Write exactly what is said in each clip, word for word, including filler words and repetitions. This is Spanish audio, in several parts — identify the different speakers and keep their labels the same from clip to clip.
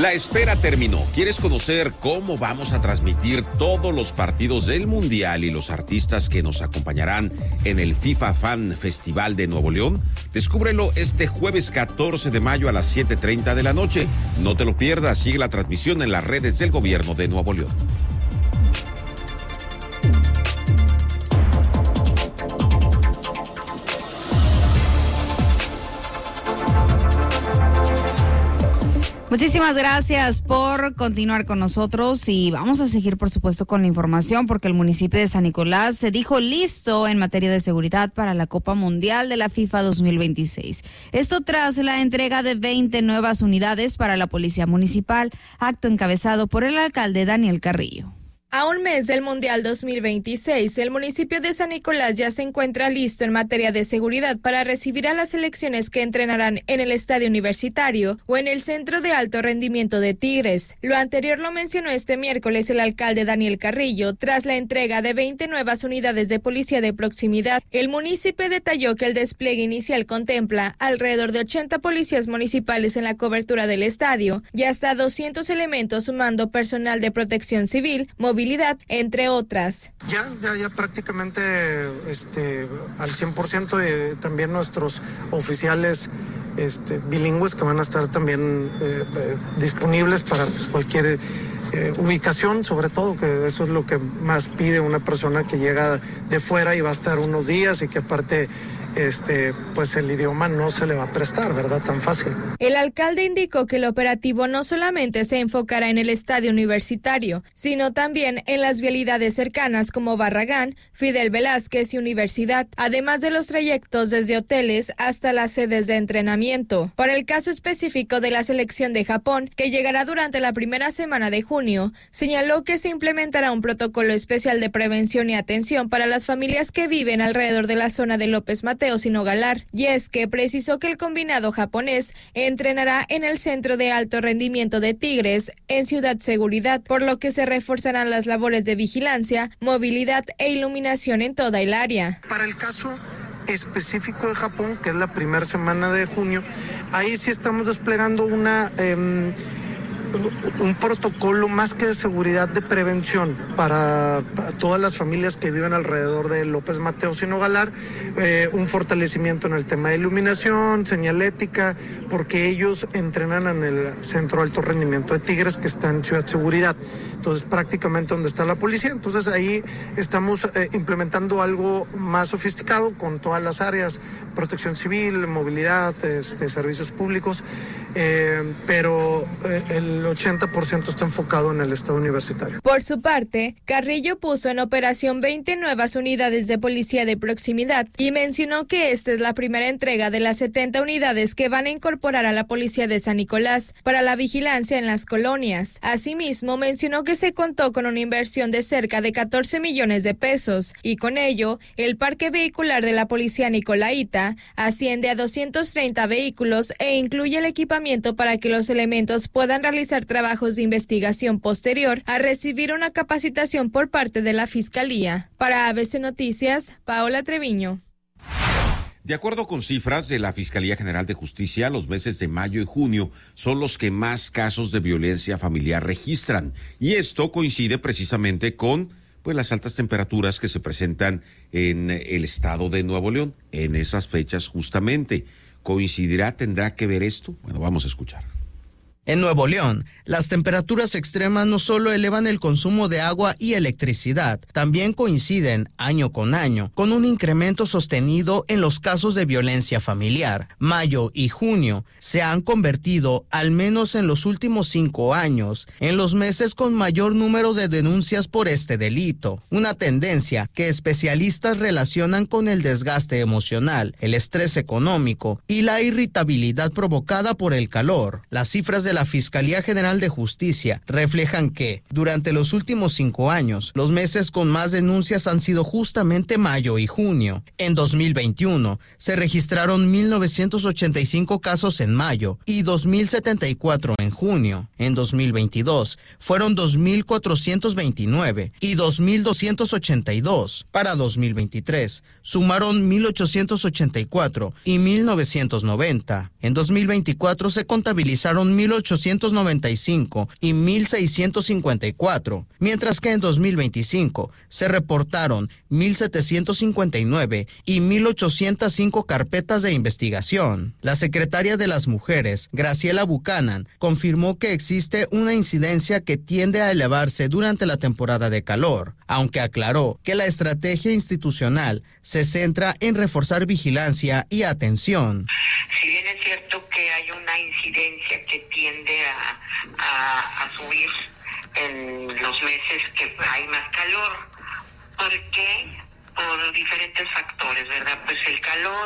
Speaker 1: La espera terminó. ¿Quieres conocer cómo vamos a transmitir todos los partidos del Mundial y los artistas que nos acompañarán en el FIFA Fan Festival de Nuevo León? Descúbrelo este jueves catorce de mayo a las siete treinta de la noche. No te lo pierdas, sigue la transmisión en las redes del gobierno de Nuevo León.
Speaker 2: Muchísimas gracias por continuar con nosotros y vamos a seguir, por supuesto, con la información porque el municipio de San Nicolás se dijo listo en materia de seguridad para la Copa Mundial de la FIFA dos mil veintiséis. Esto tras la entrega de veinte nuevas unidades para la Policía Municipal, acto encabezado por el alcalde Daniel Carrillo.
Speaker 3: A un mes del Mundial dos mil veintiséis, el municipio de San Nicolás ya se encuentra listo en materia de seguridad para recibir a las selecciones que entrenarán en el Estadio Universitario o en el Centro de Alto Rendimiento de Tigres. Lo anterior lo mencionó este miércoles el alcalde Daniel Carrillo tras la entrega de veinte nuevas unidades de policía de proximidad. El municipio detalló que el despliegue inicial contempla alrededor de ochenta policías municipales en la cobertura del estadio y hasta doscientos elementos sumando personal de protección civil, movilidad, entre otras.
Speaker 4: Ya, ya, ya prácticamente este, al cien por ciento eh, también nuestros oficiales este, bilingües que van a estar también eh, eh, disponibles para pues, cualquier eh, ubicación, sobre todo, que eso es lo que más pide una persona que llega de fuera y va a estar unos días y que aparte este, pues el idioma no se le va a prestar, ¿verdad? Tan fácil.
Speaker 3: El alcalde indicó que el operativo no solamente se enfocará en el estadio universitario, sino también en las vialidades cercanas como Barragán, Fidel Velázquez y Universidad, además de los trayectos desde hoteles hasta las sedes de entrenamiento. Por el caso específico de la selección de Japón, que llegará durante la primera semana de junio, señaló que se implementará un protocolo especial de prevención y atención para las familias que viven alrededor de la zona de López Mateos y Nogalar, y es que precisó que el combinado japonés entrenará en el Centro de Alto Rendimiento de Tigres en Ciudad Seguridad, por lo que se reforzarán las labores de vigilancia, movilidad e iluminación en toda el área.
Speaker 4: Para el caso específico de Japón, que es la primera semana de junio, ahí sí estamos desplegando una eh, un protocolo más que de seguridad, de prevención para, para todas las familias que viven alrededor de López Mateos y Nogalar, eh, un fortalecimiento en el tema de iluminación, señalética, porque ellos entrenan en el Centro de Alto Rendimiento de Tigres, que está en Ciudad Seguridad, entonces prácticamente donde está la policía. Entonces ahí estamos eh, implementando algo más sofisticado con todas las áreas, protección civil, movilidad, este, servicios públicos, eh, pero eh, el ochenta por ciento está enfocado en el estado universitario.
Speaker 3: Por su parte, Carrillo puso en operación veinte nuevas unidades de policía de proximidad y mencionó que esta es la primera entrega de las setenta unidades que van a incorporar a la policía de San Nicolás para la vigilancia en las colonias. Asimismo, mencionó que se contó con una inversión de cerca de catorce millones de pesos y con ello, el parque vehicular de la policía nicolaita asciende a doscientos treinta vehículos e incluye el equipamiento para que los elementos puedan realizar trabajos de investigación posterior a recibir una capacitación por parte de la Fiscalía. Para A B C Noticias, Paola Treviño.
Speaker 1: De acuerdo con cifras de la Fiscalía General de Justicia, los meses de mayo y junio son los que más casos de violencia familiar registran. Y esto coincide precisamente con pues, las altas temperaturas que se presentan en el estado de Nuevo León en esas fechas justamente. ¿Coincidirá? ¿Tendrá que ver esto? Bueno, vamos a escuchar.
Speaker 5: En Nuevo León, las temperaturas extremas no solo elevan el consumo de agua y electricidad, también coinciden, año con año, con un incremento sostenido en los casos de violencia familiar. Mayo y junio se han convertido, al menos en los últimos cinco años, en los meses con mayor número de denuncias por este delito, una tendencia que especialistas relacionan con el desgaste emocional, el estrés económico y la irritabilidad provocada por el calor. Las cifras de la Fiscalía General de Justicia reflejan que, durante los últimos cinco años, los meses con más denuncias han sido justamente mayo y junio. En dos mil veintiuno, se registraron mil novecientos ochenta y cinco casos en mayo y dos mil setenta y cuatro en junio. En dos mil veintidós, fueron dos mil cuatrocientos veintinueve y dos mil doscientos ochenta y dos. Para dos mil veintitrés, sumaron mil ochocientos ochenta y cuatro y mil novecientos noventa. En dos mil veinticuatro se contabilizaron mil ochocientos noventa y cinco y mil seiscientos cincuenta y cuatro, mientras que en dos mil veinticinco se reportaron mil setecientos cincuenta y nueve y mil ochocientos cinco carpetas de investigación. La secretaria de las Mujeres, Graciela Buchanan, confirmó que existe una incidencia que tiende a elevarse durante la temporada de calor, aunque aclaró que la estrategia institucional se centra en reforzar vigilancia y atención.
Speaker 6: Si bien es cierto que hay una incidencia que tiende a, a, a subir en los meses que hay más calor, ¿por qué? Por diferentes factores, ¿verdad? Pues el calor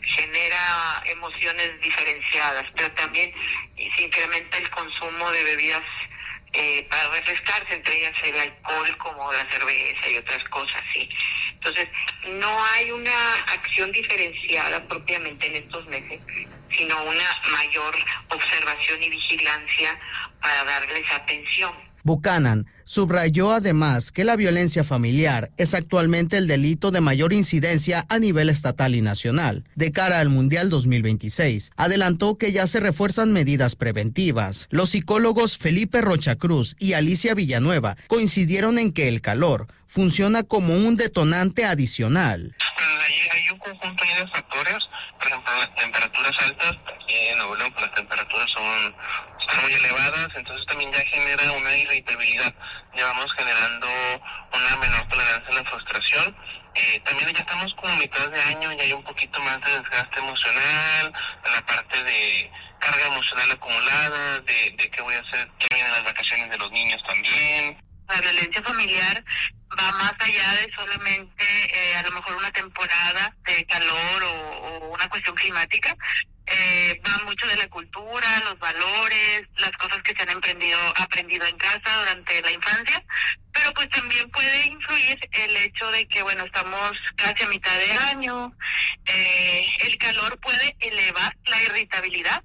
Speaker 6: genera emociones diferenciadas, pero también se incrementa el consumo de bebidas eh, para refrescarse, entre ellas el alcohol como la cerveza y otras cosas, sí. Entonces, no hay una acción diferenciada propiamente en estos meses, sino una mayor observación y vigilancia para darles atención.
Speaker 5: Buchanan subrayó además que la violencia familiar es actualmente el delito de mayor incidencia a nivel estatal y nacional. De cara al Mundial dos mil veintiséis, adelantó que ya se refuerzan medidas preventivas. Los psicólogos Felipe Rocha Cruz y Alicia Villanueva coincidieron en que el calor funciona como un detonante adicional.
Speaker 7: Hay, hay un conjunto de factores, por ejemplo, las temperaturas altas, aquí en Nuevo León pues las temperaturas son, son muy elevadas, entonces también ya genera una irritabilidad, ya vamos generando una menor tolerancia a la frustración. Eh, también ya estamos como a mitad de año, ya hay un poquito más de desgaste emocional, en la parte de carga emocional acumulada, de, de qué voy a hacer, ya vienen las vacaciones de los niños también.
Speaker 6: La violencia familiar va más allá de solamente eh, a lo mejor una temporada de calor o, o una cuestión climática. Eh, va mucho de la cultura, los valores, las cosas que se han emprendido, aprendido en casa durante la infancia, pero pues también puede influir el hecho de que, bueno, estamos casi a mitad de año, eh, el calor puede elevar la irritabilidad,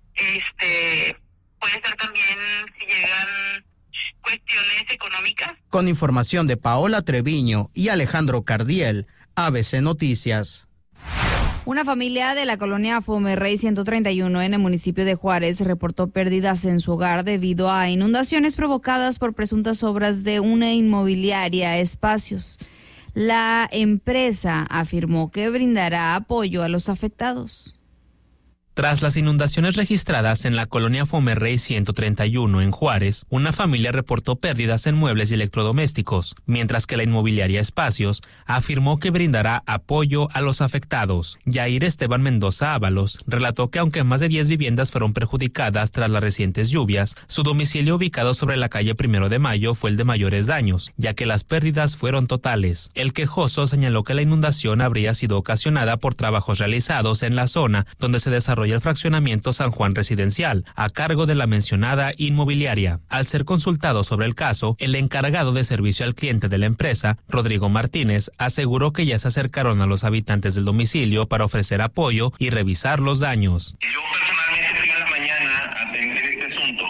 Speaker 6: este puede estar también si llegan cuestiones económicas.
Speaker 5: Con información de Paola Treviño y Alejandro Cardiel, A B C Noticias.
Speaker 2: Una familia de la colonia Fomerrey ciento treinta y uno en el municipio de Juárez reportó pérdidas en su hogar debido a inundaciones provocadas por presuntas obras de una inmobiliaria Espacios. La empresa afirmó que brindará apoyo a los afectados.
Speaker 8: Tras las inundaciones registradas en la colonia Fomerrey ciento treinta y uno en Juárez, una familia reportó pérdidas en muebles y electrodomésticos, mientras que la inmobiliaria Espacios afirmó que brindará apoyo a los afectados. Yair Esteban Mendoza Ábalos relató que aunque más de diez viviendas fueron perjudicadas tras las recientes lluvias, su domicilio ubicado sobre la calle Primero de Mayo fue el de mayores daños, ya que las pérdidas fueron totales. El quejoso señaló que la inundación habría sido ocasionada por trabajos realizados en la zona donde se desarrolla el fraccionamiento San Juan Residencial, a cargo de la mencionada inmobiliaria. Al ser consultado sobre el caso, el encargado de servicio al cliente de la empresa, Rodrigo Martínez, aseguró que ya se acercaron a los habitantes del domicilio para ofrecer apoyo y revisar los daños.
Speaker 7: Yo personalmente fui en la mañana a atender este asunto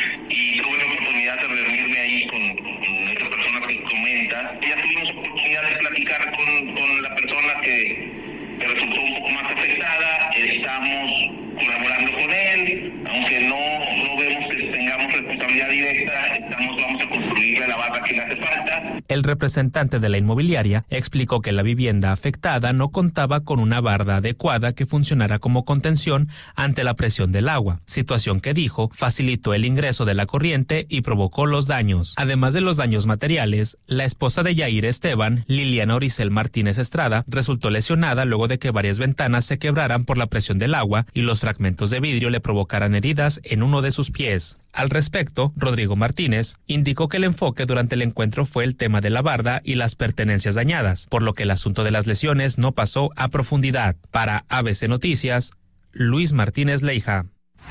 Speaker 7: y tuve la oportunidad de reunirme ahí con, con esta persona que comenta. Ya tuvimos oportunidad de platicar con, con la persona que, que resultó un poco más afectada. Estamos colaborando con él, aunque no, no vemos que tengamos responsabilidad directa, estamos, vamos a construirle la barra que le hace falta.
Speaker 8: El representante de la inmobiliaria explicó que la vivienda afectada no contaba con una barda adecuada que funcionara como contención ante la presión del agua, situación que dijo facilitó el ingreso de la corriente y provocó los daños. Además de los daños materiales, la esposa de Yair Esteban, Liliana Oricel Martínez Estrada, resultó lesionada luego de que varias ventanas se quebraran por la presión del agua y los fragmentos de vidrio le provocaran heridas en uno de sus pies. Al respecto, Rodrigo Martínez indicó que el enfoque durante el encuentro fue el tema de la barda y las pertenencias dañadas, por lo que el asunto de las lesiones no pasó a profundidad. Para A B C Noticias, Luis Martínez Leija.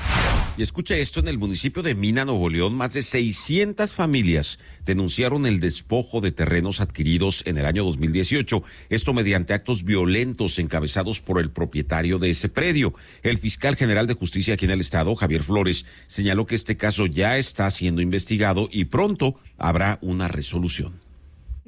Speaker 1: Y escucha esto, en el municipio de Mina, Nuevo León, más de seiscientas familias denunciaron el despojo de terrenos adquiridos en el año dos mil dieciocho, esto mediante actos violentos encabezados por el propietario de ese predio. El fiscal general de justicia aquí en el estado, Javier Flores, señaló que este caso ya está siendo investigado y pronto habrá una resolución.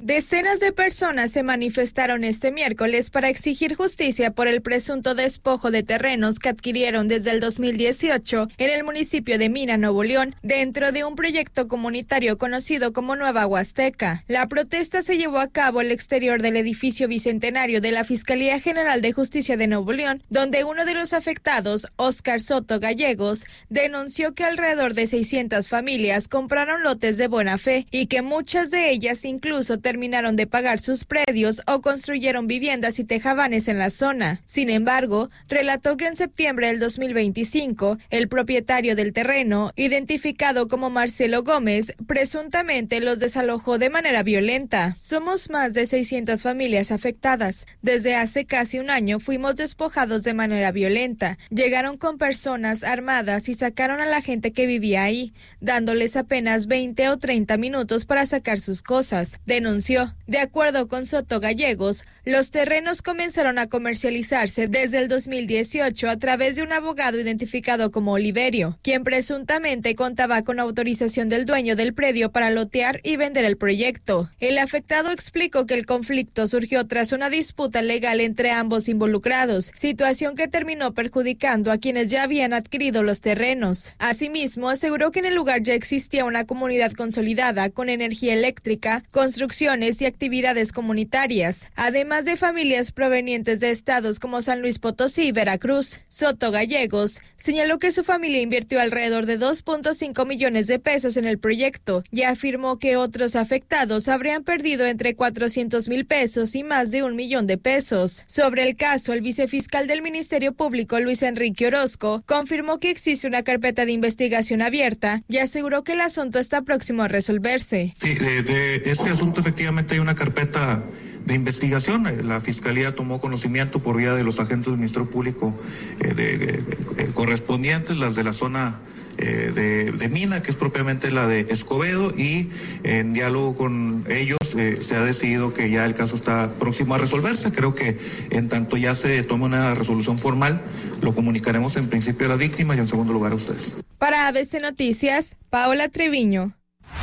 Speaker 3: Decenas de personas se manifestaron este miércoles para exigir justicia por el presunto despojo de terrenos que adquirieron desde el dos mil dieciocho en el municipio de Mina, Nuevo León, dentro de un proyecto comunitario conocido como Nueva Huasteca. La protesta se llevó a cabo al exterior del edificio bicentenario de la Fiscalía General de Justicia de Nuevo León, donde uno de los afectados, Óscar Soto Gallegos, denunció que alrededor de seiscientas familias compraron lotes de buena fe y que muchas de ellas incluso terminaron de pagar sus predios o construyeron viviendas y tejabanes en la zona. Sin embargo, relató que en septiembre del dos mil veinticinco, el propietario del terreno, identificado como Marcelo Gómez, presuntamente los desalojó de manera violenta. Somos más de seiscientas familias afectadas. Desde hace casi un año fuimos despojados de manera violenta. Llegaron con personas armadas y sacaron a la gente que vivía ahí, dándoles apenas veinte o treinta minutos para sacar sus cosas, denunció. De acuerdo con Soto Gallegos, los terrenos comenzaron a comercializarse desde el dos mil dieciocho a través de un abogado identificado como Oliverio, quien presuntamente contaba con autorización del dueño del predio para lotear y vender el proyecto. El afectado explicó que el conflicto surgió tras una disputa legal entre ambos involucrados, situación que terminó perjudicando a quienes ya habían adquirido los terrenos. Asimismo, aseguró que en el lugar ya existía una comunidad consolidada con energía eléctrica, construcción y actividades comunitarias, además de familias provenientes de estados como San Luis Potosí y Veracruz. Soto Gallegos señaló que su familia invirtió alrededor de dos punto cinco millones de pesos en el proyecto y afirmó que otros afectados habrían perdido entre cuatrocientos mil pesos y más de un millón de pesos. Sobre el caso, el vicefiscal del Ministerio Público, Luis Enrique Orozco, confirmó que existe una carpeta de investigación abierta y aseguró que el asunto está próximo a resolverse.
Speaker 9: Sí, de, de este asunto efectivamente hay una carpeta de investigación. La Fiscalía tomó conocimiento por vía de los agentes del Ministerio Público eh, de, de, de, correspondientes, las de la zona eh, de, de Mina, que es propiamente la de Escobedo, y en diálogo con ellos eh, se ha decidido que ya el caso está próximo a resolverse. Creo que en tanto ya se tome una resolución formal, lo comunicaremos en principio a la víctima y en segundo lugar a ustedes.
Speaker 3: Para A B C Noticias, Paola Treviño.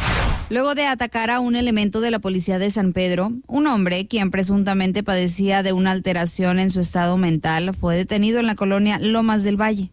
Speaker 2: Luego de atacar a un elemento de la policía de San Pedro, un hombre, quien presuntamente padecía de una alteración en su estado mental, fue detenido en la colonia Lomas del Valle.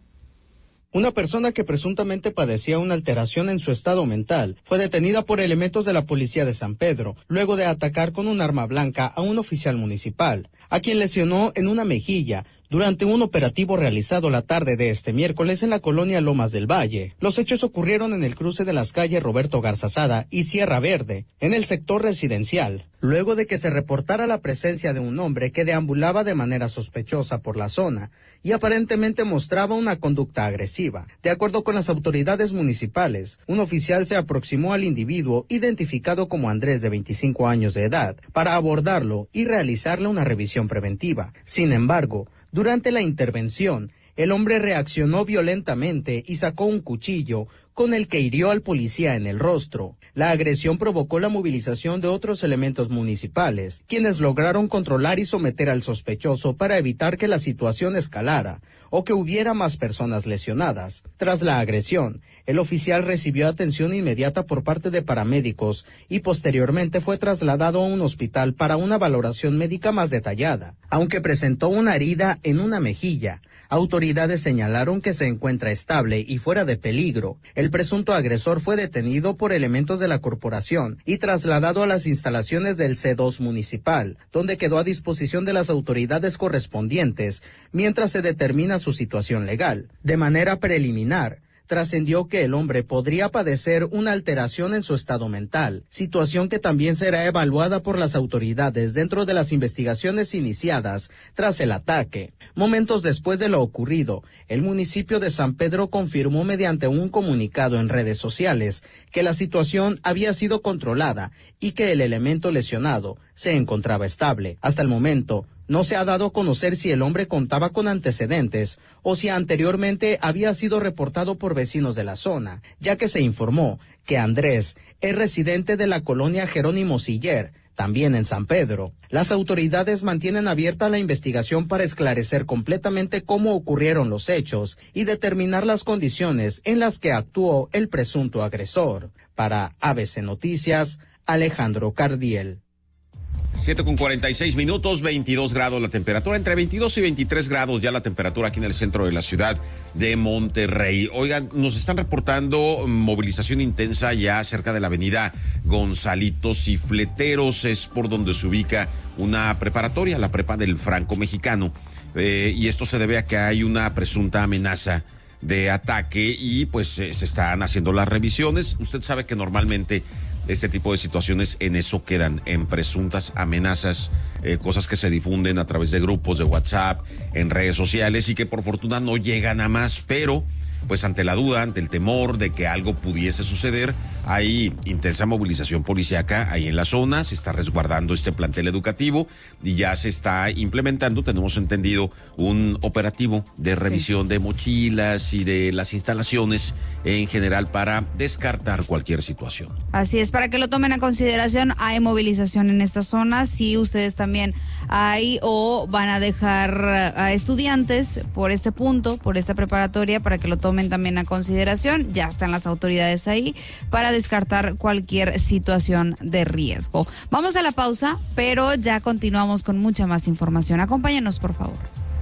Speaker 5: Una persona que presuntamente padecía una alteración en su estado mental fue detenida por elementos de la policía de San Pedro, luego de atacar con un arma blanca a un oficial municipal, a quien lesionó en una mejilla, durante un operativo realizado la tarde de este miércoles en la colonia Lomas del Valle. Los hechos ocurrieron en el cruce de las calles Roberto Garzazada y Sierra Verde, en el sector residencial, luego de que se reportara la presencia de un hombre que deambulaba de manera sospechosa por la zona y aparentemente mostraba una conducta agresiva. De acuerdo con las autoridades municipales, un oficial se aproximó al individuo, identificado como Andrés, de veinticinco años de edad, para abordarlo y realizarle una revisión preventiva. Sin embargo, durante la intervención, el hombre reaccionó violentamente y sacó un cuchillo con el que hirió al policía en el rostro. La agresión provocó la movilización de otros elementos municipales, quienes lograron controlar y someter al sospechoso para evitar que la situación escalara o que hubiera más personas lesionadas. Tras la agresión, el oficial recibió atención inmediata por parte de paramédicos y posteriormente fue trasladado a un hospital para una valoración médica más detallada. Aunque presentó una herida en una mejilla, autoridades señalaron que se encuentra estable y fuera de peligro. El presunto agresor fue detenido por elementos de la corporación y trasladado a las instalaciones del C dos municipal, donde quedó a disposición de las autoridades correspondientes mientras se determina su situación legal. De manera preliminar, trascendió que el hombre podría padecer una alteración en su estado mental, situación que también será evaluada por las autoridades dentro de las investigaciones iniciadas tras el ataque. Momentos después de lo ocurrido, el municipio de San Pedro confirmó mediante un comunicado en redes sociales que la situación había sido controlada y que el elemento lesionado se encontraba estable. Hasta el momento, no se ha dado a conocer si el hombre contaba con antecedentes o si anteriormente había sido reportado por vecinos de la zona, ya que se informó que Andrés es residente de la colonia Jerónimo Siller, también en San Pedro. Las autoridades mantienen abierta la investigación para esclarecer completamente cómo ocurrieron los hechos y determinar las condiciones en las que actuó el presunto agresor. Para A B C Noticias, Alejandro Cardiel.
Speaker 1: siete con cuarenta y seis minutos, veintidós grados la temperatura, entre veintidós y veintitrés grados ya la temperatura aquí en el centro de la ciudad de Monterrey. Oigan, nos están reportando movilización intensa ya cerca de la avenida Gonzalitos y Fleteros, es por donde se ubica una preparatoria, la prepa del Franco Mexicano, eh, y esto se debe a que hay una presunta amenaza de ataque y pues eh, se están haciendo las revisiones. Usted sabe que normalmente este tipo de situaciones en eso quedan, en presuntas amenazas, eh, cosas que se difunden a través de grupos de WhatsApp, en redes sociales y que por fortuna no llegan a más, pero pues ante la duda, ante el temor de que algo pudiese suceder, hay intensa movilización policíaca ahí en la zona, se está resguardando este plantel educativo y ya se está implementando, tenemos entendido, un operativo de revisión sí. de mochilas y de las instalaciones en general para descartar cualquier situación.
Speaker 2: Así es, para que lo tomen a consideración, hay movilización en esta zona, si ustedes también hay o van a dejar a estudiantes por este punto, por esta preparatoria, para que lo tomen también a consideración, ya están las autoridades ahí para descartar cualquier situación de riesgo. Vamos a la pausa, pero ya continuamos con mucha más información. Acompáñanos, por favor.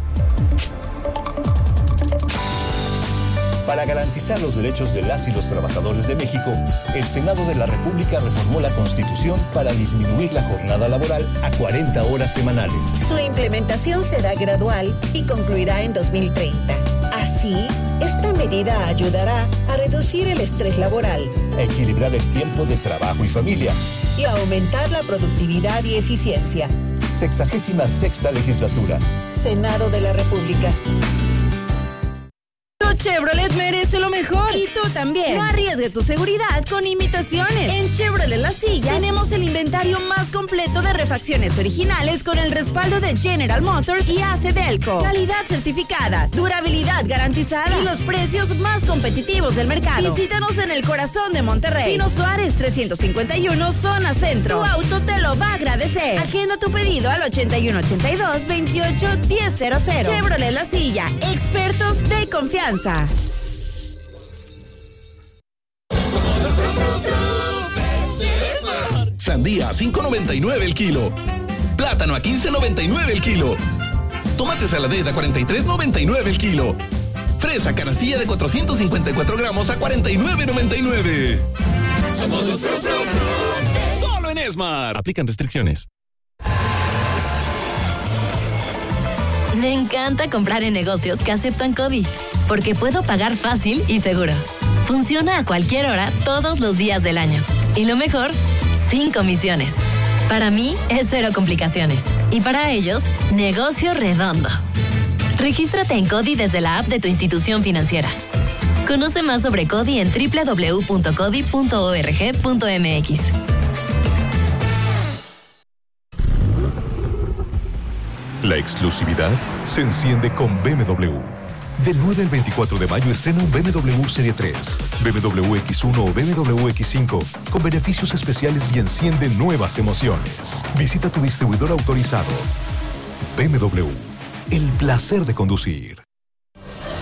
Speaker 10: Para garantizar los derechos de las y los trabajadores de México, el Senado de la República reformó la Constitución para disminuir la jornada laboral a cuarenta horas semanales.
Speaker 11: Su implementación será gradual y concluirá en dos mil treinta. Así, esta medida ayudará a reducir el estrés laboral,
Speaker 10: a equilibrar el tiempo de trabajo y familia
Speaker 11: y a aumentar la productividad y eficiencia.
Speaker 10: Sexagésima sexta legislatura.
Speaker 11: Senado de la República.
Speaker 12: Chevrolet merece lo mejor. Y tú también. No arriesgues tu seguridad con imitaciones. En Chevrolet La Silla tenemos el inventario más completo de refacciones originales con el respaldo de General Motors y A C Delco. Calidad certificada, durabilidad garantizada y los precios más competitivos del mercado. Visítanos en el corazón de Monterrey. Pino Suárez trescientos cincuenta y uno, zona centro. Tu auto te lo va a agradecer. Agenda tu pedido al ochenta y uno ochenta y dos, veintiocho, diez cero cero. Chevrolet La Silla, expertos de confianza.
Speaker 13: Sandía a cinco noventa y nueve el kilo. Plátano a quince noventa y nueve el kilo. Tomate saladera a cuarenta y tres noventa y nueve el kilo. Fresa canastilla de cuatrocientos cincuenta y cuatro gramos a cuarenta y nueve noventa y nueve. Somos los Fru Fru Fru. Solo en Esmar. Aplican restricciones.
Speaker 14: Me encanta comprar en negocios que aceptan CODI, porque puedo pagar fácil y seguro. Funciona a cualquier hora, todos los días del año. Y lo mejor, sin comisiones. Para mí es cero complicaciones. Y para ellos, negocio redondo. Regístrate en CODI desde la app de tu institución financiera. Conoce más sobre CODI en doble u doble u doble u punto codi punto org punto m x.
Speaker 15: La exclusividad se enciende con B M W. Del nueve al veinticuatro de mayo estrena un B M W Serie tres, B M W X uno o B M W X cinco con beneficios especiales y enciende nuevas emociones. Visita tu distribuidor autorizado. B M W, el placer de conducir.